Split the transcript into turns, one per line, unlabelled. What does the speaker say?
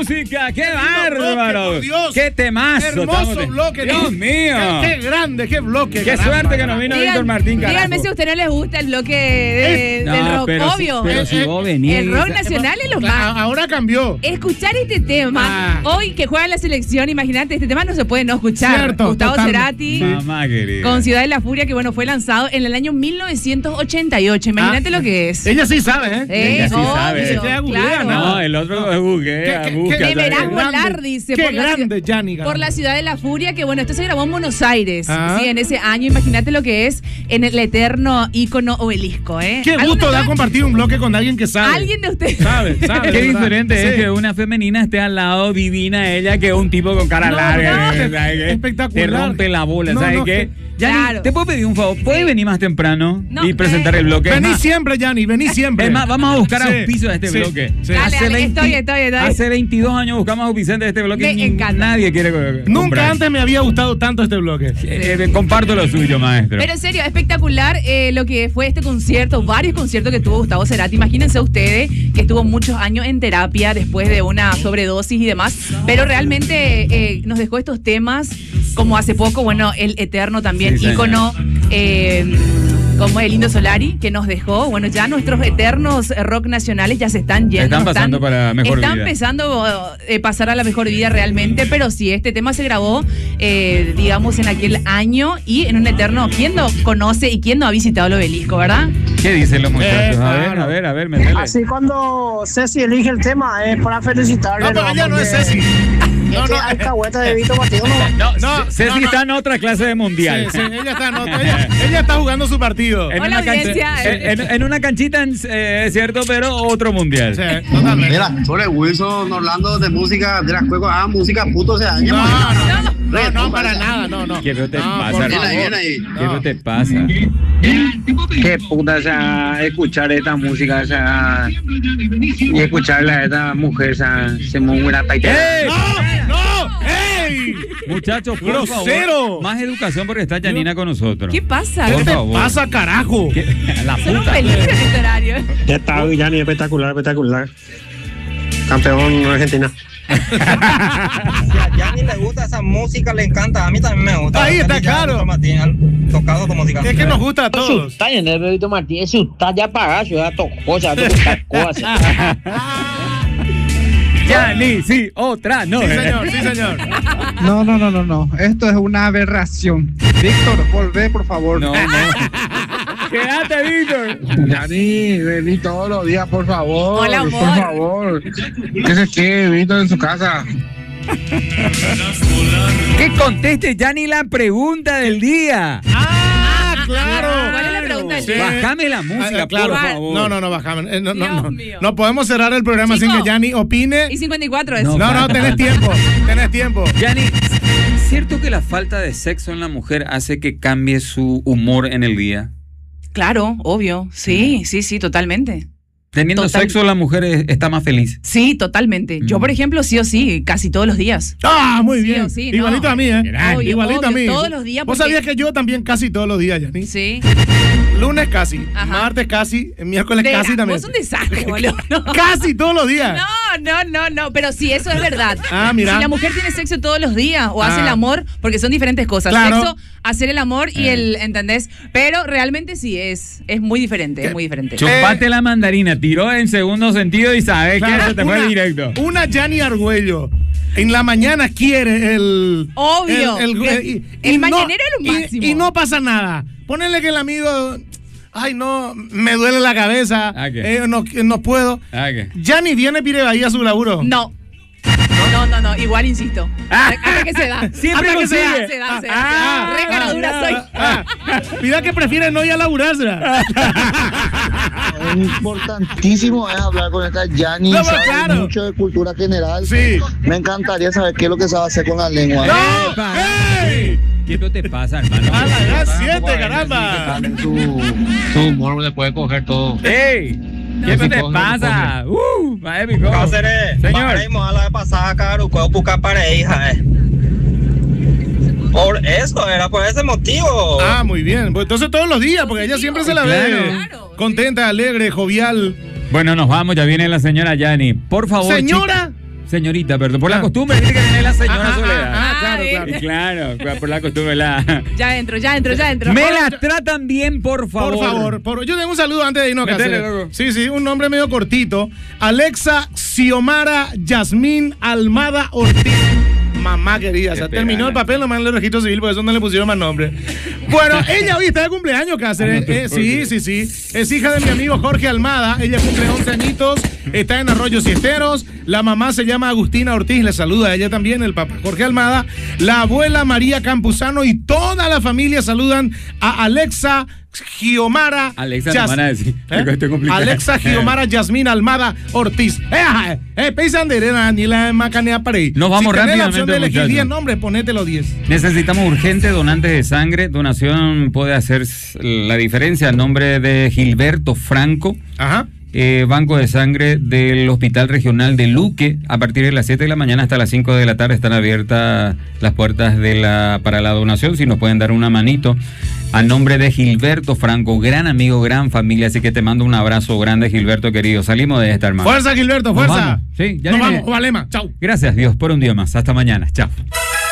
música! ¡Qué bárbaro!
Por Dios.
¡Qué temazo!
Hermoso bloque.
¡Dios mío!
¡Qué grande, qué bloque!
¡Qué suerte que nos vino Víctor Martín, carajo!
Díganme si a usted no les gusta el bloque del rock,
pero
obvio.
pero si vos venís...
El rock nacional es lo más.
Ahora cambió.
Escuchar este tema, hoy que juega la selección, imagínate, este tema no se puede no escuchar.
Cierto,
Gustavo
totalmente.
Cerati,
Mamá querida.
con Ciudad de la Furia, que bueno, fue lanzado en el año 1988. Imagínate lo que es.
Ella sí sabe, ¿eh?
Ella sí sabe.
claro.
No, el otro busca.
Deberás volar, dice.
Qué grande, Gianni.
Por la Ciudad de la Furia, que bueno, esto se grabó en Buenos Aires.
Ah.
Sí, en ese año. Imagínate lo que es en el eterno ícono Obelisco, ¿eh?
Qué gusto da compartir un bloque con alguien que sabe.
¿Alguien de ustedes?
Sabe.
Qué diferente es
Sí.
que una femenina esté al lado divina ella que un tipo con cara larga.
espectacular.
Te rompe la bola,
No,
¿sabes
no,
qué? Gianni,
Claro.
¿te puedo pedir un favor? ¿Puedes venir más temprano
No,
y presentar el bloque?
Vení siempre, Gianni, vení siempre.
Es más, vamos a buscar
Sí,
auspicio de este
sí,
bloque.
sí.
Dale, dale, estoy.
Hace 22 años buscamos auspiciantes de este bloque
Me
y
encanta.
nadie quiere comprar.
Nunca antes me había gustado tanto este bloque.
Comparto lo suyo, maestro.
Pero en serio, espectacular lo que fue este concierto, varios conciertos que tuvo Gustavo Cerati. Imagínense ustedes que estuvo muchos años en terapia después de una sobredosis y demás, pero realmente nos dejó estos temas, como hace poco, bueno, el eterno también,
Sí, señor.
ícono, como el Indio Solari, que nos dejó. Bueno, ya nuestros eternos rock nacionales ya se están yendo.
Están pasando para mejor vida.
Están empezando a pasar a la mejor vida realmente, pero sí, este tema se grabó, digamos, en aquel año y en un eterno. ¿Quién no conoce y quién no ha visitado el Obelisco, verdad?
¿Qué dicen los muchachos?
Claro.
A ver, metele.
Así cuando Ceci elige el tema es para felicitarle.
No, pero ella no es Ceci.
No, no. Alcahueta de Vito Martín,
No,
Ceci está en otra clase de mundial.
Sí, ella está en otra. Ella está jugando su partido.
En
Hola,
una
audiencia.
en una canchita, es cierto, pero otro mundial.
Sí, totalmente.
Mira, sobre Wilson Orlando de música, de las cuecos, música puto ese año.
No, para nada, no.
¿Qué no te
No,
pasa?
por
Viene ahí,
favor.
viene ahí.
¿Qué no te pasa?
Qué puta, o sea, escuchar esta música, o sea, y escucharla a esta mujer, o sea, se me muera taita.
¡Ey!
¡No! ¡Ey!
Muchachos, por
¡Grosero!
favor, más educación porque está Janina con nosotros.
¿Qué pasa?
¿Qué
Por
te
favor.
pasa, carajo?
¿Qué? La
Son un
puta.
peligro en este horario.
Ya está, Gianni, espectacular. Campeón Argentina.
Si a Gianni le gusta esa música, le encanta. A mí también me gusta.
Ahí está claro.
Han tocado tu música.
Es que nos gusta a todos.
Está en el Vito Martín, eso está ya pagado, ya tocó, ya cosas.
Gianni, sí, otra, no.
Sí, señor.
No. Esto es una aberración. Víctor, volvé, por favor.
No. Quédate, Víctor.
Gianni, vení todos los días, por favor.
Hola, amor.
Por favor. ¿Qué se quiere, Víctor, en su casa?
Que conteste Gianni la pregunta del día.
Claro.
¿Cuál es la pregunta del
Sí.
día?
Bájame la música,
Claro.
por favor.
No, bajame. No.
Dios mío.
No podemos cerrar el programa
Chico.
sin que Gianni opine.
Y 54 es.
No, tenés tiempo.
Gianni, ¿cierto que la falta de sexo en la mujer hace que cambie su humor en el día?
Claro, obvio. Sí, totalmente.
Teniendo
Total.
sexo, la mujer está más feliz.
Sí, totalmente. Yo, por ejemplo, sí o sí, casi todos los días.
Muy
Sí
bien.
o sí, no.
Igualito a mí, ¿eh?
Obvio,
Igualito a
obvio,
mí.
todos los días,
¿Vos
porque-
sabías que yo también casi todos los días, Gianni?
Sí.
Lunes casi,
Ajá.
martes casi, miércoles
Verá,
casi también.
vos un desastre, boludo. No.
Casi todos los días.
No, pero sí, eso es verdad.
Mira.
Si la mujer tiene sexo todos los días o hace el amor, porque son diferentes cosas.
Claro.
Sexo, hacer el amor y el, ¿entendés? Pero realmente sí, es muy diferente, es muy diferente.
Chupate la mandarina, tiró en segundo sentido y sabes
Claro,
que se te fue directo.
Una Gianni Argüello en la mañana quiere el...
Obvio. El mañanero es lo máximo.
Y no pasa nada. Ponele que el amigo... Ay, no, me duele la cabeza.
¿qué?
No puedo.
¿Qué?
Gianni viene pire ahí a su laburo.
No, igual insisto. Hasta que se da.
Siempre
Hasta que
consigue.
se da. Re caradura soy.
Mira que prefiere no ir a laburársela.
Es importantísimo hablar con esta Gianni,
No,
sabe
claro.
mucho de cultura general.
Sí.
Me encantaría saber qué es lo que sabe hacer con la lengua.
¡Ey!
¿Qué no te pasa, hermano?
A las 7, caramba.
Su humor le puede coger todo.
¡Ey! ¿Qué no te pasa? Épico.
Cáceres,
Señor.
paremos a la pasada, caro, puedo buscar para hija, Por eso, era por ese motivo.
Muy bien. Pues entonces todos los días, porque ella siempre se la ve
Claro.
contenta, alegre, jovial.
Bueno, nos vamos, ya viene la señora Gianni. Por favor,
Señora,
Señorita, perdón. Por la costumbre, dice que tiene la señora Soledad.
Claro,
bien.
claro.
Y claro, por la costumbre, la.
Ya entro.
Me la tratan bien, por favor.
Yo tengo un saludo antes de irnos a
Métele,
casa.
loco.
Sí, un nombre medio cortito. Alexa Xiomara Yasmín Almada Ortiz. Mamá querida, o sea,
Qué
terminó
pena.
el papel nomás en el registro civil, por eso no le pusieron más nombre. Bueno, ella hoy está de cumpleaños, Cáceres. Sí. Es hija de mi amigo Jorge Almada. Ella cumple 11 añitos, está en Arroyo Ciesteros. La mamá se llama Agustina Ortiz, le saluda a ella también, el papá Jorge Almada. La abuela María Campuzano y toda la familia saludan a Alexa Xiomara.
Alexa, te van a decir. Estoy complicado.
Alexa Xiomara Yasmín Almada Ortiz. Peisanderena, ni la macanea para ahí.
Nos vamos
si tenés la opción de
rápidamente,
elegir 10
muchachos.
nombres, ponete los 10.
Necesitamos urgente donantes de sangre. Donación puede hacer la diferencia. El nombre de Gilberto Franco.
Ajá.
Banco de sangre del Hospital Regional de Luque. A partir de las 7 de la mañana hasta las 5 de la tarde están abiertas las puertas para la donación. Si nos pueden dar una manito. A nombre de Gilberto Franco, gran amigo, gran familia. Así que te mando un abrazo grande, Gilberto querido. Salimos de esta, hermano.
Fuerza, Gilberto,
Nos
fuerza.
vamos. Sí, ya
Nos
viene.
vamos, Valema. Chau.
Gracias, Dios, por un día más. Hasta mañana. Chao.